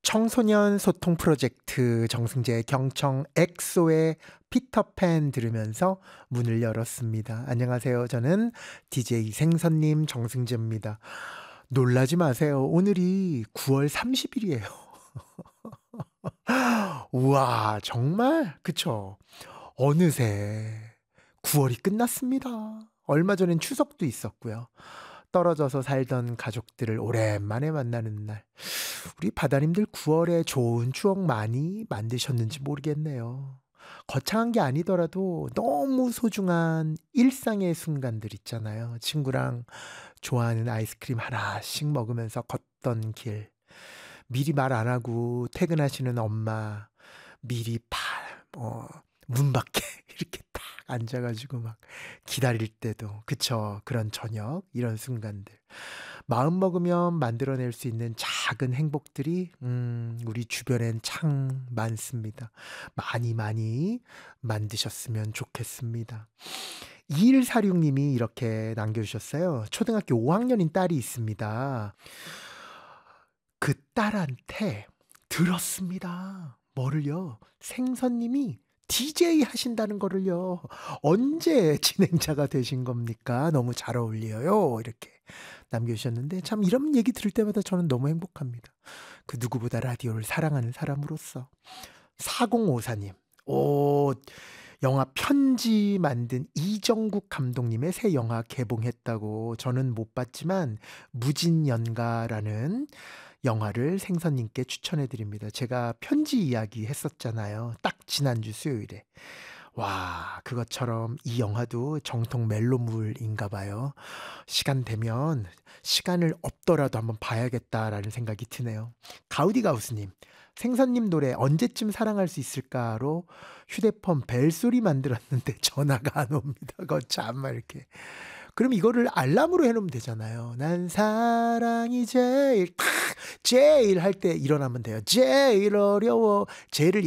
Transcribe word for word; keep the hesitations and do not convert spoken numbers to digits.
청소년 소통 프로젝트 정승재 경청 엑소의 피터팬 들으면서 문을 열었습니다. 안녕하세요. 저는 디제이 생선님 정승재입니다. 놀라지 마세요. 오늘이 구월 삼십일이에요. 우와, 정말? 그쵸? 어느새 구월이 끝났습니다. 얼마 전엔 추석도 있었고요. 떨어져서 살던 가족들을 오랜만에 만나는 날. 우리 바다님들 구월에 좋은 추억 많이 만드셨는지 모르겠네요. 거창한 게 아니더라도 너무 소중한 일상의 순간들 있잖아요. 친구랑 좋아하는 아이스크림 하나씩 먹으면서 걷던 길. 미리 말 안 하고 퇴근하시는 엄마. 미리 파, 어, 문 밖에 이렇게 딱 앉아가지고 막 기다릴 때도, 그쵸. 그런 저녁, 이런 순간들. 마음 먹으면 만들어낼 수 있는 작은 행복들이, 음, 우리 주변엔 참 많습니다. 많이 많이 만드셨으면 좋겠습니다. 이일사육 님이 이렇게 남겨주셨어요. 초등학교 오 학년인 딸이 있습니다. 그 딸한테 들었습니다. 뭐를요? 생선님이 디제이 하신다는 거를요. 언제 진행자가 되신 겁니까? 너무 잘 어울려요. 이렇게 남겨주셨는데, 참 이런 얘기 들을 때마다 저는 너무 행복합니다. 그 누구보다 라디오를 사랑하는 사람으로서. 사공오사 님. 오, 영화 편지 만든 이정국 감독님의 새 영화 개봉했다고. 저는 못 봤지만 무진연가라는 영화를 생선님께 추천해드립니다. 제가 편지 이야기 했었잖아요. 딱 지난주 수요일에. 와, 그것처럼 이 영화도 정통 멜로물인가 봐요. 시간 되면 시간을 없더라도 한번 봐야겠다라는 생각이 드네요. 가우디가우스님. 생선님 노래 언제쯤 사랑할 수 있을까로 휴대폰 벨소리 만들었는데 전화가 안 옵니다. 그거 참말 이렇게. 그럼 이거를 알람으로 해놓으면 되잖아요. 난 사랑이 제일, 제일 할 때 일어나면 돼요. 제일 어려워. 제를